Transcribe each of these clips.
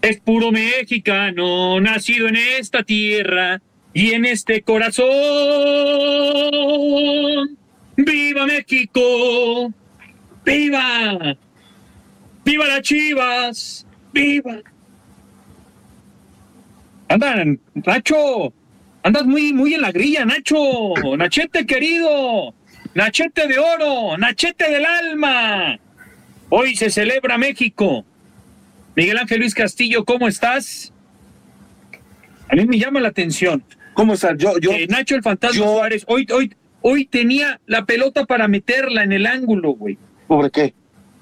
Es puro mexicano, nacido en esta tierra y en este corazón. ¡Viva México! ¡Viva! ¡Viva las Chivas! ¡Viva! Andan, Nacho, andas muy en la grilla, Nacho. Nachete querido, Nachete de oro, Nachete del alma. Hoy se celebra México. Miguel Ángel Luis Castillo, ¿cómo estás? A mí me llama la atención. ¿Cómo estás? Nacho el Fantasma Suárez, hoy tenía la pelota para meterla en el ángulo, güey. ¿Sobre qué?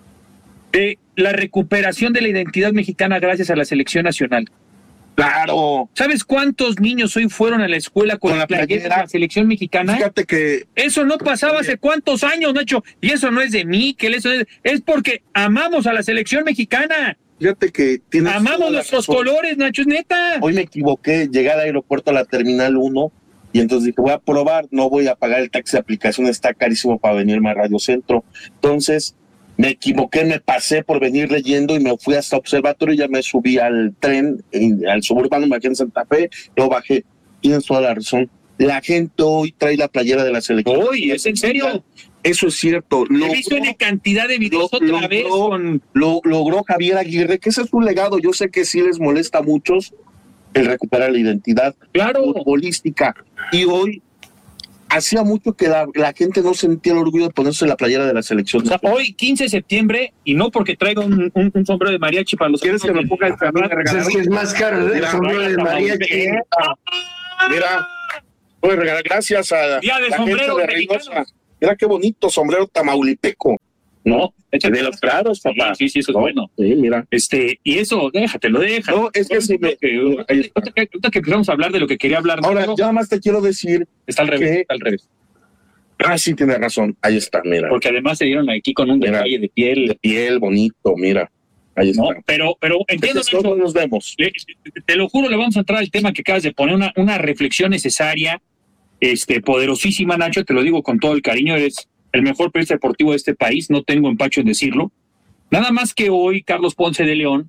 De la recuperación de la identidad mexicana gracias a la selección nacional. ¡Claro! ¿Sabes cuántos niños hoy fueron a la escuela con la playera de la selección mexicana? Fíjate que... Eso no pasaba hace cuántos años, Nacho. Y eso no es de mí, que eso es porque amamos a la selección mexicana. Fíjate que tienes... Amamos nuestros colores, Nacho, es neta. Hoy me equivoqué, llegué al aeropuerto a la Terminal 1 y entonces dije, voy a probar, no voy a pagar el taxi de aplicación, está carísimo para venirme a Radio Centro. Entonces me equivoqué, me pasé por venir leyendo y me fui hasta Observatorio y ya me subí al tren, al suburbano, me quedé en Santa Fe, lo bajé. Tienes toda la razón. La gente hoy trae la playera de la selección. Hoy, ¿es en serio? Eso es cierto. He visto en cantidad de videos otra vez. Logró Javier Aguirre, que ese es un legado. Yo sé que sí les molesta a muchos el recuperar la identidad futbolística. Y hoy hacía mucho que la gente no sentía el orgullo de ponerse la playera de la selección. O sea, hoy, 15 de septiembre, y no porque traiga un sombrero de mariachi para los... ¿Quieres que me ponga el camino de regalar? Es más caro el sombrero de mariachi. Mira, voy a regalar gracias a Día de la sombrero gente de Reynosa. Mira qué bonito sombrero tamaulipeco. No, de los claros, papá. Sí, eso es bueno. Sí, mira. Y eso, déjatelo. No, es que si me... Ahorita que empezamos a hablar de lo que quería hablar. Ahora, yo nada más te quiero decir... Está al revés, está al revés. Ah, sí, tienes razón. Ahí está, mira. Porque además se dieron aquí con un detalle de piel. De piel, bonito, mira. Ahí está. No, pero entiendo, Nacho, nos vemos. Te lo juro, le vamos a entrar al tema que acabas de poner, una reflexión necesaria, poderosísima, Nacho, te lo digo con todo el cariño, eres el mejor periodista deportivo de este país, no tengo empacho en decirlo. Nada más que hoy, Carlos Ponce de León,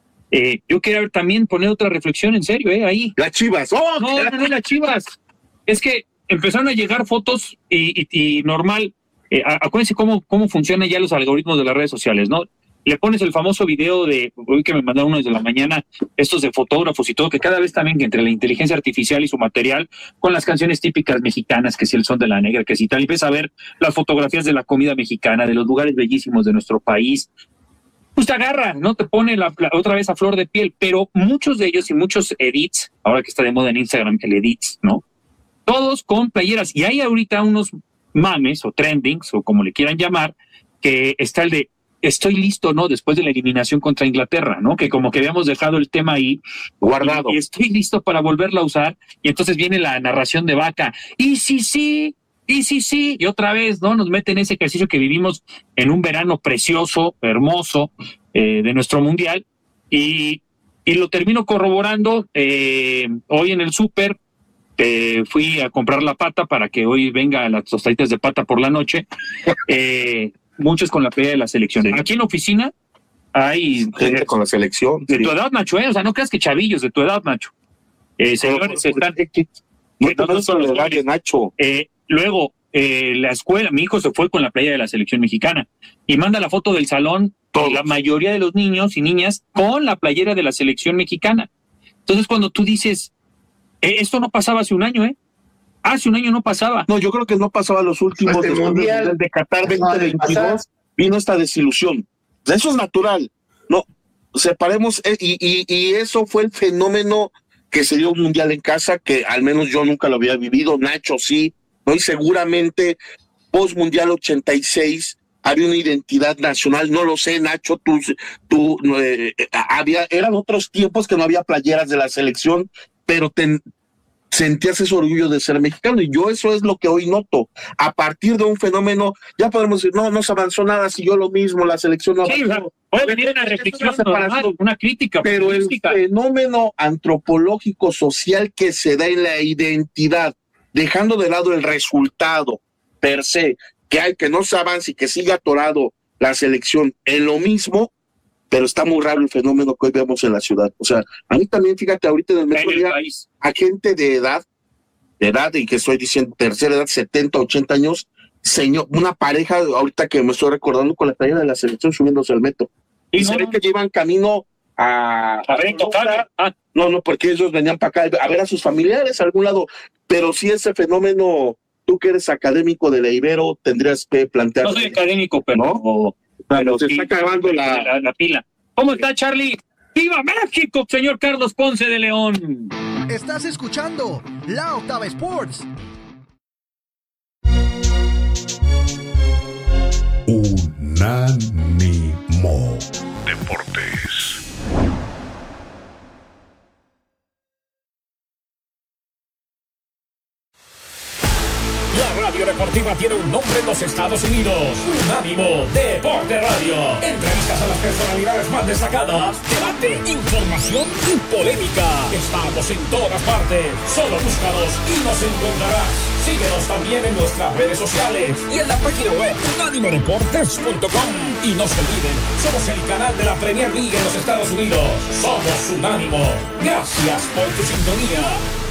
yo quería también poner otra reflexión en serio, ahí. Las Chivas. ¡Oh! No, las Chivas. Es que empezaron a llegar fotos y normal, acuérdense cómo funcionan ya los algoritmos de las redes sociales, ¿no? Le pones el famoso video de, hoy que me mandaron uno desde la mañana, estos de fotógrafos y todo, que cada vez también que entre la inteligencia artificial y su material, con las canciones típicas mexicanas, que si el son de la negra, que si tal, empieza a ver las fotografías de la comida mexicana, de los lugares bellísimos de nuestro país, pues te agarra, ¿no? Te pone otra vez a flor de piel, pero muchos de ellos y muchos edits, ahora que está de moda en Instagram, el edits, ¿no? Todos con playeras, y hay ahorita unos mames o trendings, o como le quieran llamar, que está el de estoy listo, ¿no? Después de la eliminación contra Inglaterra, ¿no? Que como que habíamos dejado el tema ahí guardado. Y estoy listo para volverla a usar. Y entonces viene la narración de Vaca. Y sí. Y otra vez, ¿no? Nos meten ese ejercicio que vivimos en un verano precioso, hermoso, de nuestro mundial. Y lo termino corroborando hoy en el súper. Fui a comprar la pata para que hoy venga las tostaditas de pata por la noche. Muchos con la pelea de la selección. Sí. Aquí en la oficina hay gente con la selección. De tu edad, Nacho, o sea, no creas que chavillos de tu edad, Nacho. Señores, están... No son los horarios, Nacho. Luego, la escuela, mi hijo se fue con la playa de la selección mexicana y manda la foto del salón, la mayoría de los niños y niñas con la playera de la selección mexicana. Entonces, cuando tú dices, esto no pasaba hace un año, Hace un año no pasaba. No, yo creo que no pasaba los últimos mundial de Qatar 2022. Vino esta desilusión. Eso es natural. No, separemos, y eso fue el fenómeno que se dio un mundial en casa, que al menos yo nunca lo había vivido. Nacho sí, ¿no? Y seguramente post mundial 86 había una identidad nacional. No lo sé, Nacho, eran otros tiempos que no había playeras de la selección, pero sentías ese orgullo de ser mexicano, y yo eso es lo que hoy noto. A partir de un fenómeno, ya podemos decir, no se avanzó nada, siguió lo mismo, la selección no avanzó. Sí, puede venir una reflexión, una crítica. Pero el fenómeno antropológico social que se da en la identidad, dejando de lado el resultado per se, que no se avance y que siga atorado la selección en lo mismo, pero está muy raro el fenómeno que hoy vemos en la ciudad. O sea, a mí también, fíjate, ahorita en el metro a gente de edad, y que estoy diciendo tercera edad, 70, 80 años, señor, una pareja, ahorita que me estoy recordando, con la talla de la selección subiéndose al metro. Y se ve que llevan camino a ver, no, porque ellos venían para acá a ver a sus familiares a algún lado, pero sí ese fenómeno, tú que eres académico de la Ibero, tendrías que plantear. No soy académico, pero, ¿no? Pero se está acabando la pila. ¿Cómo está, Charlie? ¡Viva México, señor Carlos Ponce de León! Estás escuchando La Octava Sports. Unánimo Deportes. La radio deportiva tiene un nombre en los Estados Unidos. Unánimo Deporte Radio. Entrevistas a las personalidades más destacadas. Debate, información y polémica. Estamos en todas partes. Solo búscanos y nos encontrarás. Síguenos también en nuestras redes sociales y en la página web unánimodeportes.com. Y no se olviden, somos el canal de la Premier League en los Estados Unidos. Somos Unánimo. Gracias por tu sintonía.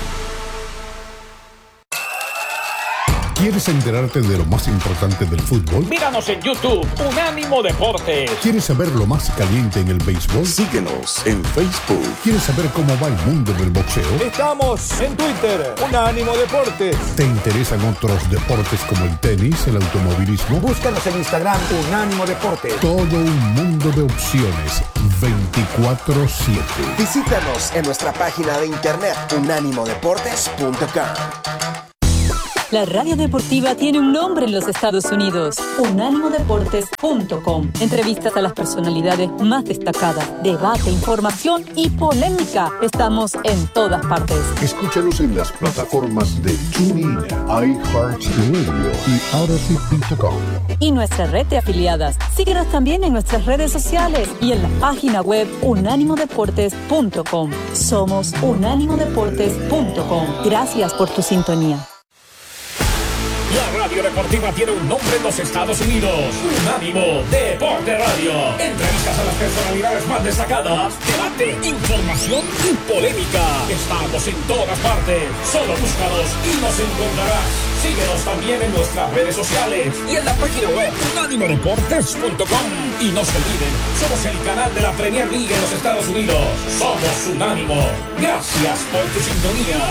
¿Quieres enterarte de lo más importante del fútbol? Míranos en YouTube, Unánimo Deportes. ¿Quieres saber lo más caliente en el béisbol? Síguenos en Facebook. ¿Quieres saber cómo va el mundo del boxeo? Estamos en Twitter, Unánimo Deportes. ¿Te interesan otros deportes como el tenis, el automovilismo? Búscanos en Instagram, Unánimo Deportes. Todo un mundo de opciones, 24/7. Visítanos en nuestra página de internet, unánimodeportes.com. La radio deportiva tiene un nombre en los Estados Unidos, unánimodeportes.com. Entrevistas a las personalidades más destacadas, debate, información y polémica. Estamos en todas partes. Escúchanos en las plataformas de TuneIn, iHeartRadio y Odyssey.com. Y nuestra red de afiliadas. Síguenos también en nuestras redes sociales y en la página web unánimodeportes.com. Somos unánimodeportes.com. Gracias por tu sintonía. La radio deportiva tiene un nombre en los Estados Unidos. Unánimo Deporte Radio. Entrevistas a las personalidades más destacadas. Debate, información y polémica. Estamos en todas partes. Solo búscanos y nos encontrarás. Síguenos también en nuestras redes sociales y en la página web unánimodeportes.com. Y no se olviden, somos el canal de la Premier League en los Estados Unidos. Somos Unánimo. Gracias por tu sintonía.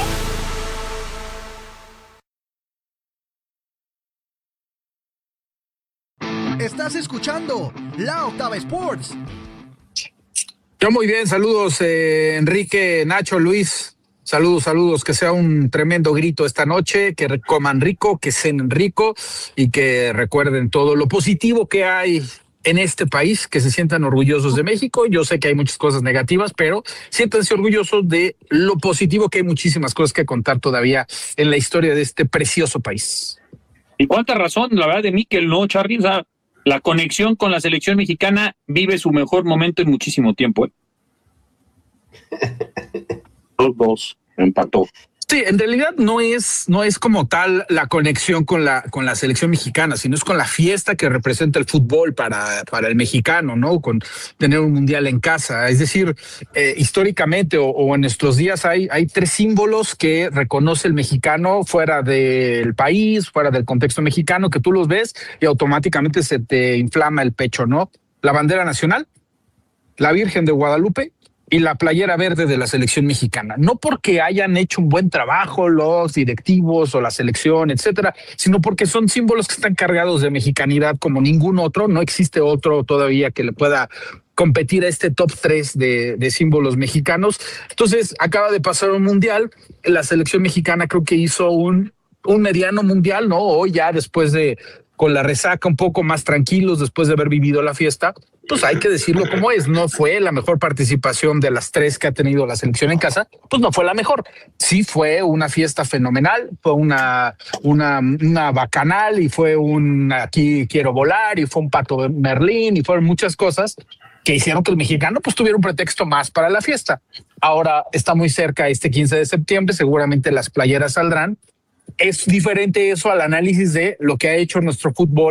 Estás escuchando La Octava Sports. Yo muy bien, saludos Enrique, Nacho, Luis, saludos, que sea un tremendo grito esta noche, que coman rico, que cenen rico y que recuerden todo lo positivo que hay en este país, que se sientan orgullosos de México. Yo sé que hay muchas cosas negativas, pero siéntanse orgullosos de lo positivo, que hay muchísimas cosas que contar todavía en la historia de este precioso país. Y cuánta razón, la verdad, de Mikel, ¿no, Charly? O sea, la conexión con la selección mexicana vive su mejor momento en muchísimo tiempo. Los dos, empató. Sí, en realidad no es como tal la conexión con la selección mexicana, sino es con la fiesta que representa el fútbol para el mexicano, ¿no? Con tener un mundial en casa. Es decir, históricamente o en nuestros días hay 3 símbolos que reconoce el mexicano fuera del país, fuera del contexto mexicano, que tú los ves y automáticamente se te inflama el pecho, ¿no? La bandera nacional, la Virgen de Guadalupe y la playera verde de la selección mexicana. No porque hayan hecho un buen trabajo los directivos o la selección, etcétera, sino porque son símbolos que están cargados de mexicanidad como ningún otro. No existe otro todavía que le pueda competir a este top 3 de símbolos mexicanos. Entonces, acaba de pasar un mundial. La selección mexicana creo que hizo un mediano mundial, ¿no? Hoy ya después con la resaca un poco más tranquilos, después de haber vivido la fiesta, pues hay que decirlo como es. No fue la mejor participación de las 3 que ha tenido la selección en casa, pues no fue la mejor. Sí fue una fiesta fenomenal, fue una bacanal y fue un aquí quiero volar y fue un pato Merlín y fueron muchas cosas que hicieron que el mexicano pues tuviera un pretexto más para la fiesta. Ahora está muy cerca este 15 de septiembre, seguramente las playeras saldrán. Es diferente eso al análisis de lo que ha hecho nuestro fútbol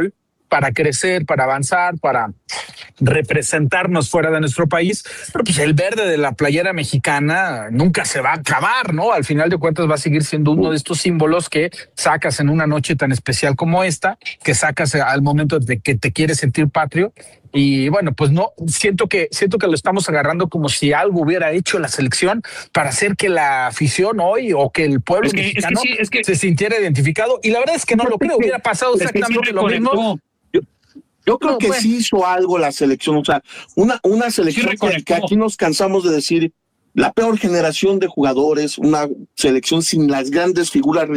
para crecer, para avanzar, para representarnos fuera de nuestro país, pero pues el verde de la playera mexicana nunca se va a acabar, ¿no? Al final de cuentas va a seguir siendo uno de estos símbolos que sacas en una noche tan especial como esta, que sacas al momento de que te quieres sentir patrio. Y bueno, pues no, siento que lo estamos agarrando como si algo hubiera hecho la selección para hacer que la afición hoy o que el pueblo mexicano se sintiera identificado. Y la verdad es que no lo creo, hubiera pasado exactamente lo mismo. Yo creo que sí hizo algo la selección, o sea, una selección que aquí nos cansamos de decir, la peor generación de jugadores, una selección sin las grandes figuras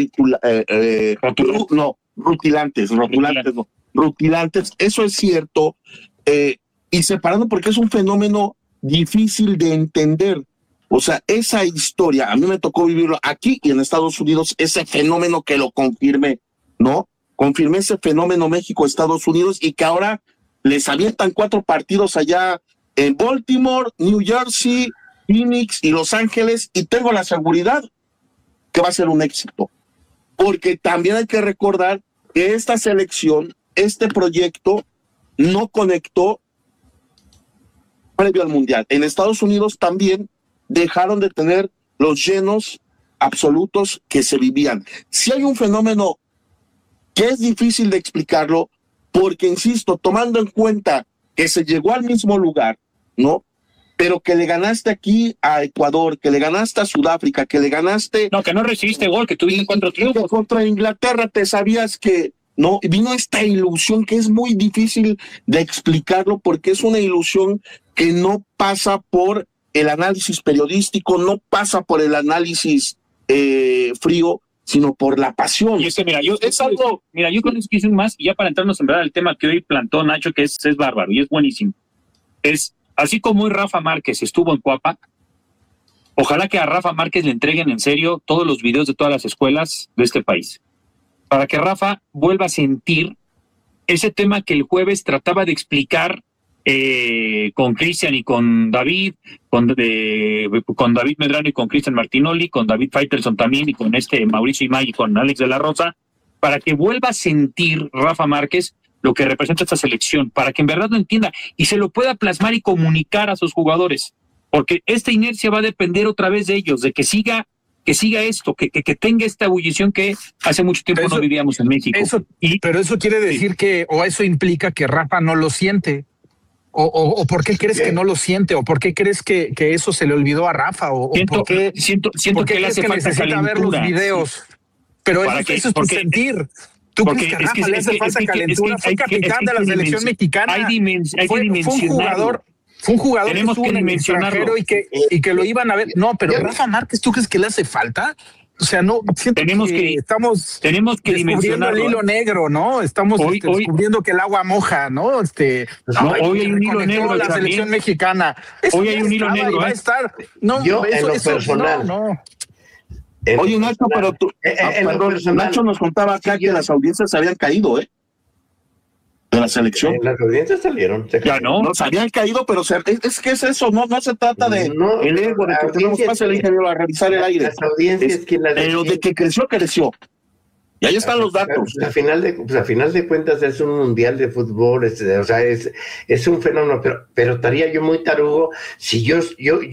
rutilantes, eso es cierto, y separando porque es un fenómeno difícil de entender. O sea, esa historia, a mí me tocó vivirlo aquí y en Estados Unidos, ese fenómeno que lo confirmé, ¿no? Confirmé ese fenómeno México-Estados Unidos y que ahora les avientan 4 partidos allá en Baltimore, New Jersey, Phoenix y Los Ángeles, y tengo la seguridad que va a ser un éxito. Porque también hay que recordar que esta selección, este proyecto, no conectó previo al Mundial. En Estados Unidos también dejaron de tener los llenos absolutos que se vivían. Si hay un fenómeno que es difícil de explicarlo, porque, insisto, tomando en cuenta que se llegó al mismo lugar, ¿no? Pero que le ganaste aquí a Ecuador, que le ganaste a Sudáfrica, que le ganaste... No, que no recibiste gol, que tuviste 4 triunfos. Contra Inglaterra te sabías que... No, vino esta ilusión que es muy difícil de explicarlo porque es una ilusión que no pasa por el análisis periodístico, no pasa por el análisis frío, sino por la pasión. Y es que, mira, yo con eso quise más, y ya para entrarnos en verdad al tema que hoy plantó Nacho, que es bárbaro y es buenísimo. Es, así como hoy Rafa Márquez estuvo en Cuapa, ojalá que a Rafa Márquez le entreguen en serio todos los videos de todas las escuelas de este país, para que Rafa vuelva a sentir ese tema que el jueves trataba de explicar con Cristian y con David, con David Medrano y con Cristian Martinoli, con David Faitelson también y con Mauricio Imay y con Alex de la Rosa, para que vuelva a sentir Rafa Márquez lo que representa esta selección, para que en verdad lo entienda y se lo pueda plasmar y comunicar a sus jugadores, porque esta inercia va a depender otra vez de ellos, de que siga esto, que tenga esta ebullición que hace mucho tiempo no vivíamos en México. Pero eso quiere decir que, o eso implica que Rafa no lo siente. O ¿por qué crees que no lo siente? ¿O por qué crees que eso se le olvidó a Rafa? Siento que le hace falta calentura. Ver los videos. Pero eso es tu sentir. ¿Tú crees que a Rafa le hace falta calentura? Fue capitán de la selección mexicana. Fue un jugador tenemos que dimensionarlo y que lo iban a ver. No, pero Rafa Márquez, ¿tú crees que le hace falta? O sea, no, tenemos que descubriendo el hilo negro, ¿no? Estamos descubriendo que el agua moja, ¿no? Hoy hay un hilo negro. La selección mexicana. Hoy hay un hilo negro. Va a estar. No, yo en lo personal. No. Oye, Nacho, pero tú, Nacho nos contaba acá que las audiencias se habían caído, ¿eh? De la selección. Las audiencias salieron. No, se habían caído, pero es que es eso, no se trata de el ego, de que tenemos pase el ingeniero a revisar el aire. Las audiencias pero de que creció. Y ahí están los datos. A final de cuentas es un mundial de fútbol, o sea, es un fenómeno, pero estaría yo muy tarugo si yo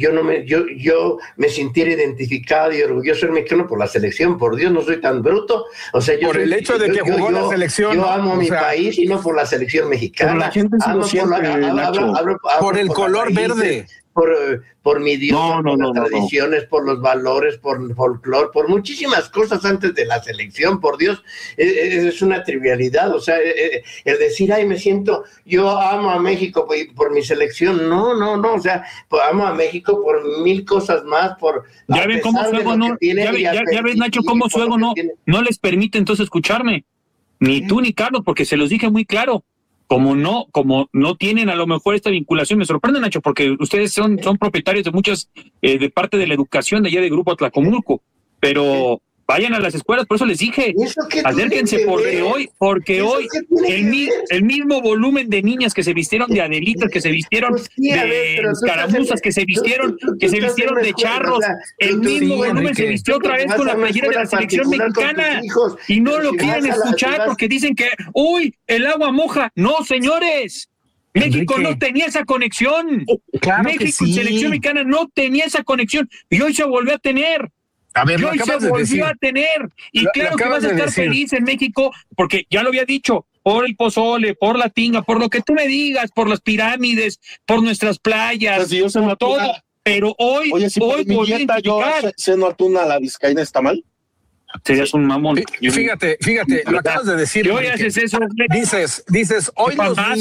me sintiera identificado y orgulloso de mexicano por la selección. Por Dios, no soy tan bruto. O sea, por el hecho de que jugó la selección. Yo amo mi país y no por la selección mexicana. Pero la gente se lo siente, por el color verde. Por mi idioma, por las tradiciones, por los valores, por el folclore, por muchísimas cosas antes de la selección, por Dios, es una trivialidad, o sea, el decir, ay, yo amo a México por mi selección, no, o sea, amo a México por 1000 cosas más, ya ven cómo su ego ya ves, Nacho, cómo su ego no les permite entonces escucharme, ni tú ni Carlos, porque se los dije muy claro. Como no tienen a lo mejor esta vinculación, me sorprende, Nacho, porque ustedes son propietarios de muchas, de parte de la educación de allá de Grupo Atlacomulco, pero Vayan a las escuelas, por eso les dije, acérquense porque hoy el mismo volumen de niñas que se vistieron de Adelitas, que se vistieron de escaramuzas, que se vistieron de charros, el mismo volumen se vistió otra vez con la playera de la selección mexicana y no lo quieren escuchar porque dicen que, el agua moja. No, señores. México no tenía esa conexión. Claro México y selección mexicana no tenía esa conexión y hoy se volvió a tener. Y hoy se volvió a tener. Y claro que vas a estar feliz en México porque ya lo había dicho, por el pozole, por la tinga, por lo que tú me digas, por las pirámides, por nuestras playas, por todo. Pero hoy volví a identificar. ¿Ceno atún a la vizcaína está mal? Serías un mamón. Fíjate, lo acabas de decir. ¿Qué hoy haces eso? Dices, hoy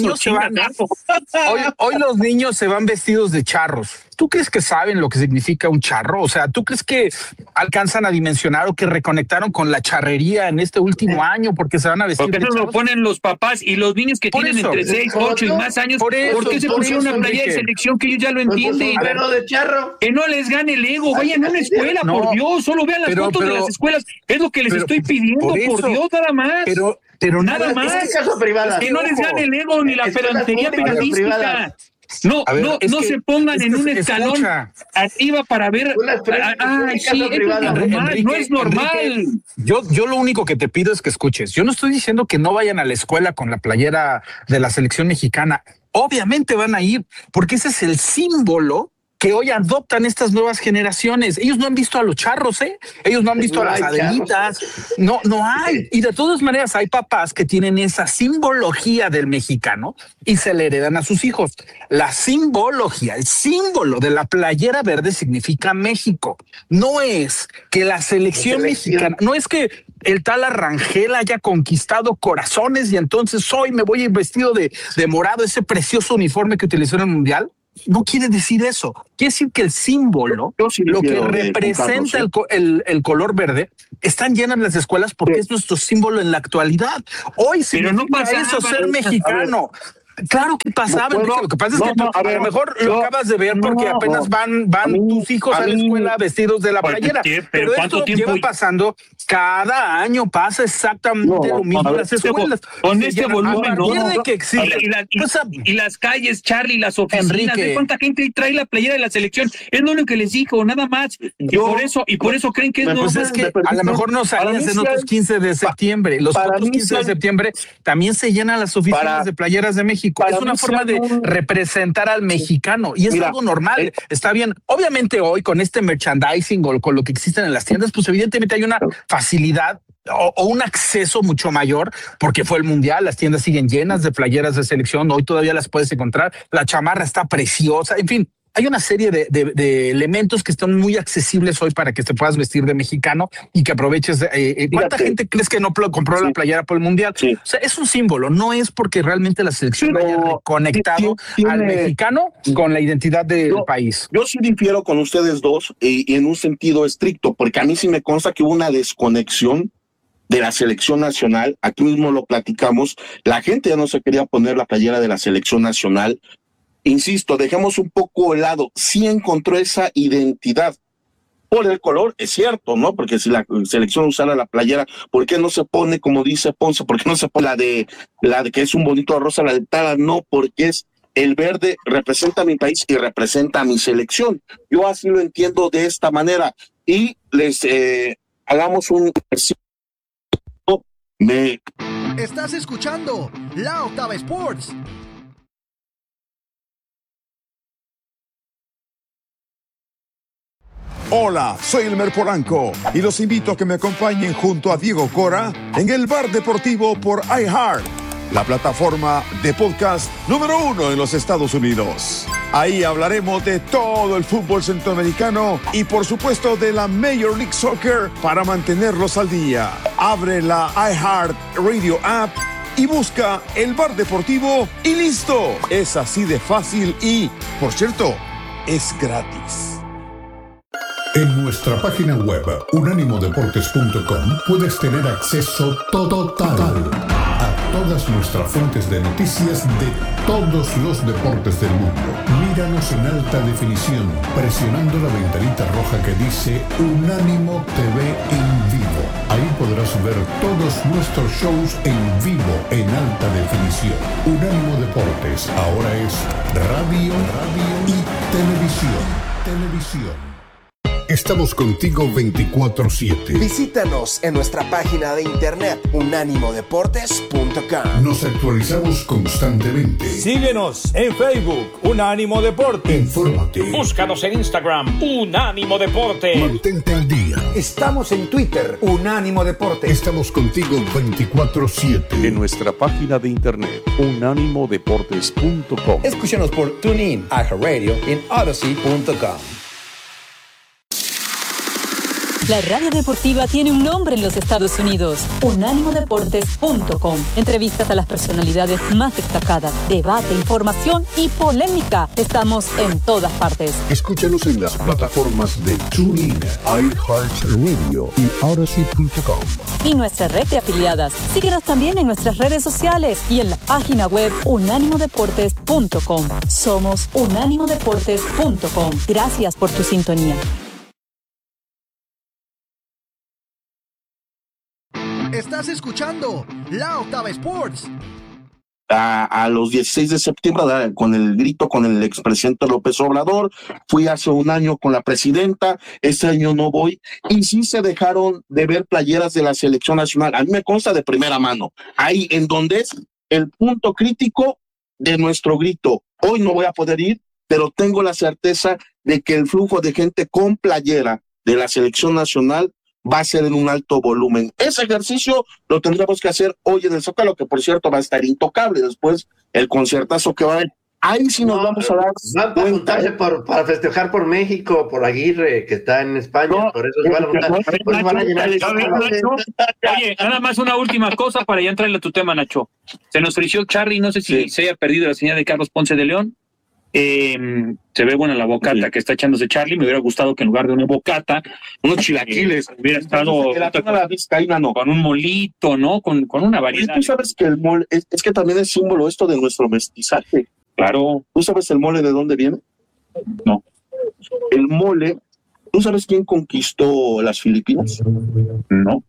los niños se van vestidos de charros. ¿Tú crees que saben lo que significa un charro? O sea, ¿tú crees que alcanzan a dimensionar o que reconectaron con la charrería en este último año porque se van a vestir de charros? Porque eso lo ponen los papás y los niños que tienen entre 6, 8 y más años. ¿Por qué se pusieron una playera de selección que ellos ya lo entienden? De charro. Que no les gane el ego. Vayan a una escuela, por Dios. Solo vean las fotos de las escuelas. Es lo que les estoy pidiendo, por Dios, nada más. Pero nada más. Que no les gane el ego ni la pedantería periodística. No se pongan en un escalón arriba para ver. No es normal. Enrique, yo lo único que te pido es que escuches. Yo no estoy diciendo que no vayan a la escuela con la playera de la selección mexicana. Obviamente van a ir, porque ese es el símbolo que hoy adoptan estas nuevas generaciones. Ellos no han visto a los charros, ellos no han visto a las Adelitas, no hay. Y de todas maneras hay papás que tienen esa simbología del mexicano y se le heredan a sus hijos. La simbología, el símbolo de la playera verde significa México. No es que la selección mexicana, no es que el tal Arrangel haya conquistado corazones y entonces hoy me voy a ir vestido de morado, ese precioso uniforme que utilizó en el Mundial. No quiere decir eso. Quiere decir que el símbolo, lo que representa el color verde, están llenas las escuelas porque es nuestro símbolo en la actualidad. Hoy significa eso, ser mexicano. Claro que pasaba, lo que pasa es que a lo mejor lo acabas de ver porque apenas van tus hijos a la escuela vestidos de la playera. Pero esto lleva pasando, cada año pasa exactamente lo mismo en las escuelas. Con este volumen, de que existe. Y las calles, Charlie, las oficinas, ¿de cuánta gente trae la playera de la selección? Es lo único que les digo, nada más. Y por eso creen que es normal. Es que a lo mejor no salías en otros 15 de septiembre. Los otros 15 de septiembre también se llenan las oficinas de playeras de México. Es una forma de representar al mexicano y es algo normal. Está bien. Obviamente hoy con este merchandising o con lo que existen en las tiendas, pues evidentemente hay una facilidad o un acceso mucho mayor porque fue el Mundial. Las tiendas siguen llenas de playeras de selección. Hoy todavía las puedes encontrar. La chamarra está preciosa. En fin, hay una serie de elementos que están muy accesibles hoy para que te puedas vestir de mexicano y que aproveches. ¿Cuánta gente crees que no compró la playera por el Mundial? O sea, es un símbolo, no es porque realmente la selección haya reconectado al mexicano con la identidad del país. Yo sí difiero con ustedes dos y en un sentido estricto, porque a mí sí me consta que hubo una desconexión de la selección nacional. Aquí mismo lo platicamos. La gente ya no se quería poner la playera de la selección nacional. Insisto, dejemos un poco de lado, sí encontró esa identidad por el color, es cierto, ¿no? Porque si la selección usara la playera, ¿por qué no se pone, como dice Ponce, por qué no se pone la de que es un bonito rosa, la dentada? No, porque es el verde, representa a mi país y representa a mi selección. Yo así lo entiendo de esta manera. Y les hagamos un ejercicio. Estás escuchando La Octava Sports. Hola, soy Elmer Polanco y los invito a que me acompañen junto a Diego Cora en el Bar Deportivo por iHeart, la plataforma de podcast número 1 en los Estados Unidos. Ahí hablaremos de todo el fútbol centroamericano y por supuesto de la Major League Soccer para mantenerlos al día. Abre la iHeart Radio app y busca el Bar Deportivo y listo. Es así de fácil y, por cierto, es gratis. En nuestra página web, unánimodeportes.com, puedes tener acceso total a todas nuestras fuentes de noticias de todos los deportes del mundo. Míranos en alta definición, presionando la ventanita roja que dice Unánimo TV en vivo. Ahí podrás ver todos nuestros shows en vivo en alta definición. Unánimo Deportes ahora es radio y televisión. Estamos contigo 24/7. Visítanos en nuestra página de internet unánimodeportes.com. Nos actualizamos constantemente. Síguenos en Facebook, Unánimo Deportes. Infórmate. Búscanos en Instagram, Unánimo Deportes. Mantente al día. Estamos en Twitter, Unánimo Deportes. Estamos contigo 24/7. En nuestra página de internet, unánimodeportes.com. Escúchanos por TuneIn, iHeartRadio y en Odyssey.com. La radio deportiva tiene un nombre en los Estados Unidos, unánimodeportes.com. Entrevistas a las personalidades más destacadas, debate, información y polémica. Estamos en todas partes. Escúchanos en las plataformas de TuneIn, iHeartRadio y Odyssey.com. Y nuestra red de afiliadas. Síguenos también en nuestras redes sociales y en la página web unánimodeportes.com. Somos unánimodeportes.com. Gracias por tu sintonía. Estás escuchando La Octava Sports. A los 16 de septiembre, con el grito con el expresidente López Obrador, fui hace un año con la presidenta, este año no voy, y sí se dejaron de ver playeras de la selección nacional. A mí me consta de primera mano, ahí en donde es el punto crítico de nuestro grito. Hoy no voy a poder ir, pero tengo la certeza de que el flujo de gente con playera de la selección nacional va a ser en un alto volumen. Ese ejercicio lo tendremos que hacer hoy en el Zócalo, que por cierto va a estar intocable después el conciertazo que va a haber. Ahí sí nos vamos a dar cuenta. Para festejar por México, por Aguirre, que está en España, por eso van a llenar el Zócalo. Oye, nada más una última cosa para ya entrarle a tu tema, Nacho. Se nos frició Charlie, no sé si se haya perdido la señal de Carlos Ponce de León. Se ve buena la bocata que está echándose Charlie. Me hubiera gustado que en lugar de una bocata, unos chilaquiles hubiera estado con un molito, ¿no? Con una variedad. Tú sabes que el mole es que también es símbolo esto de nuestro mestizaje. Claro. ¿Tú sabes el mole de dónde viene? No. El mole, ¿tú sabes quién conquistó las Filipinas? No.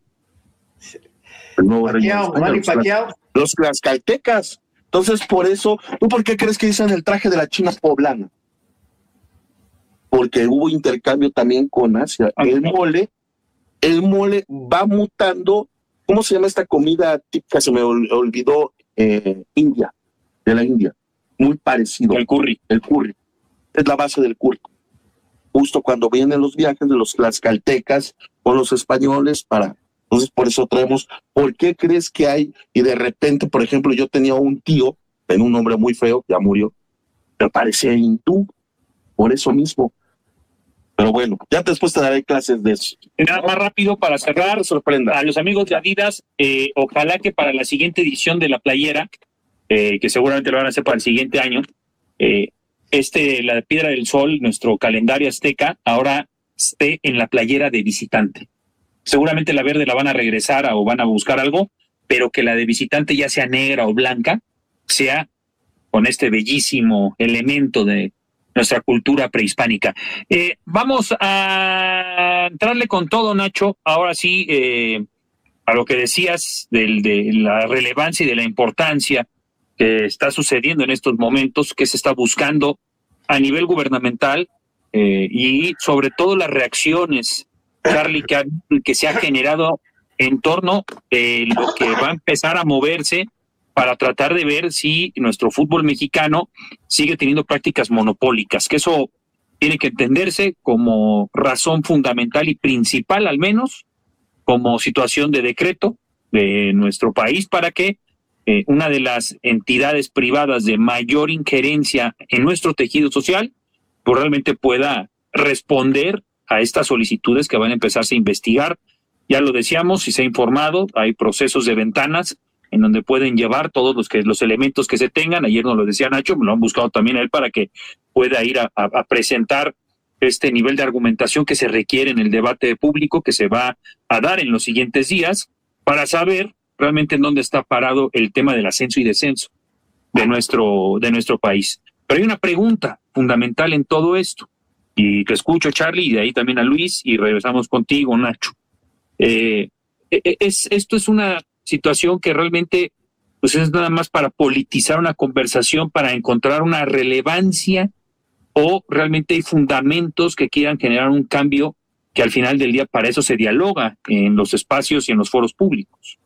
El nuevo Pacquiao. Los tlaxcaltecas. Entonces, por eso, ¿tú por qué crees que dicen el traje de la China poblana? Porque hubo intercambio también con Asia. El mole va mutando. ¿Cómo se llama esta comida típica? Se me olvidó, India, de la India. Muy parecido. El curry. El curry. Es la base del curry. Justo cuando vienen los viajes de los tlaxcaltecas con los españoles para... Entonces, por eso traemos, ¿por qué crees que hay? Y de repente, por ejemplo, yo tenía un tío, en un hombre muy feo, ya murió, pero parecía hindú, por eso mismo. Pero bueno, ya después te daré clases de eso. Nada más rápido para cerrar, sorprenda a los amigos de Adidas, ojalá que para la siguiente edición de la playera, que seguramente lo van a hacer para el siguiente año, la Piedra del Sol, nuestro calendario azteca, ahora esté en la playera de visitante. Seguramente la verde la van a regresar o van a buscar algo, pero que la de visitante ya sea negra o blanca, sea con este bellísimo elemento de nuestra cultura prehispánica. Vamos a entrarle con todo, Nacho, ahora sí, a lo que decías de la relevancia y de la importancia que está sucediendo en estos momentos, que se está buscando a nivel gubernamental y sobre todo las reacciones, Charlie, que se ha generado en torno de lo que va a empezar a moverse para tratar de ver si nuestro fútbol mexicano sigue teniendo prácticas monopólicas, que eso tiene que entenderse como razón fundamental y principal, al menos, como situación de decreto de nuestro país para que una de las entidades privadas de mayor injerencia en nuestro tejido social, pues realmente pueda responder a estas solicitudes que van a empezarse a investigar. Ya lo decíamos y se ha informado, hay procesos de ventanas en donde pueden llevar todos los elementos que se tengan. Ayer nos lo decía Nacho, me lo han buscado también a él para que pueda ir a presentar este nivel de argumentación que se requiere en el debate público que se va a dar en los siguientes días para saber realmente en dónde está parado el tema del ascenso y descenso de nuestro país. Pero hay una pregunta fundamental en todo esto, y te escucho, Charlie, y de ahí también a Luis, y regresamos contigo, Nacho. Esto es una situación que realmente pues es nada más para politizar una conversación, para encontrar una relevancia, o realmente hay fundamentos que quieran generar un cambio que al final del día para eso se dialoga en los espacios y en los foros públicos.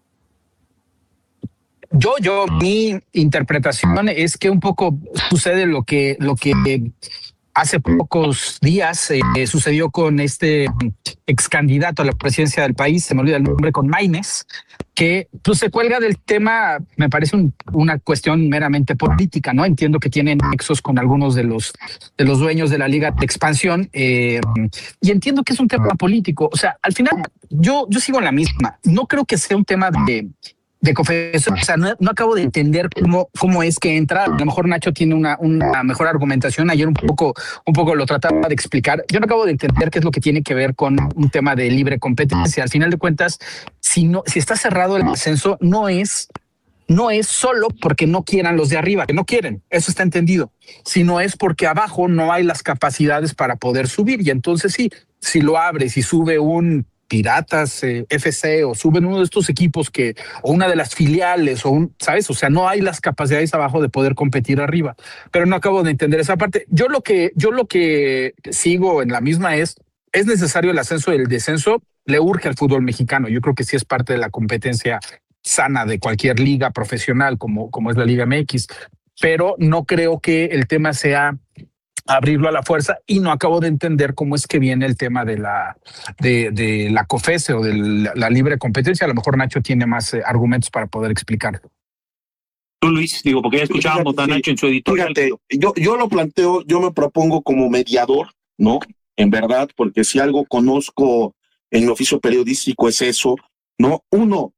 Mi interpretación es que un poco sucede lo que hace pocos días sucedió con este ex candidato a la presidencia del país, se me olvida el nombre, con Maínez, que pues se cuelga del tema. Me parece una cuestión meramente política, ¿no? Entiendo que tienen nexos con algunos de los dueños de la Liga de Expansión, y entiendo que es un tema político. O sea, al final yo sigo en la misma. No creo que sea un tema de confesión. O sea, no acabo de entender cómo es que entra. A lo mejor Nacho tiene una mejor argumentación. Ayer un poco lo trataba de explicar. Yo no acabo de entender qué es lo que tiene que ver con un tema de libre competencia. Al final de cuentas, si está cerrado el ascenso, no es solo porque no quieran los de arriba, que no quieren, eso está entendido, sino es porque abajo no hay las capacidades para poder subir. Y entonces sí, si lo abres y sube un Piratas FC, o suben uno de estos equipos o una de las filiales, ¿sabes? O sea, no hay las capacidades abajo de poder competir arriba. Pero no acabo de entender esa parte. Yo lo que sigo en la misma es necesario el ascenso y el descenso. Le urge al fútbol mexicano. Yo creo que sí es parte de la competencia sana de cualquier liga profesional como es la Liga MX. Pero no creo que el tema sea abrirlo a la fuerza, y no acabo de entender cómo es que viene el tema de la COFESE o de la libre competencia. A lo mejor Nacho tiene más argumentos para poder explicarlo. Tú, Luis, porque ya escuchábamos a Nacho en su editorial. Fíjate, yo lo planteo, yo me propongo como mediador, ¿no? En verdad, porque si algo conozco en mi oficio periodístico es eso, ¿no? Uno,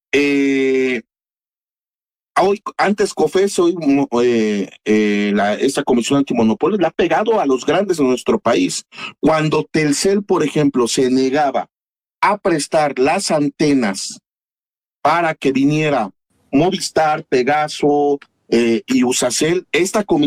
antes COFESE, hoy esta Comisión Antimonopolio le ha pegado a los grandes de nuestro país. Cuando Telcel, por ejemplo, se negaba a prestar las antenas para que viniera Movistar, Pegaso y Usacell, esta comisión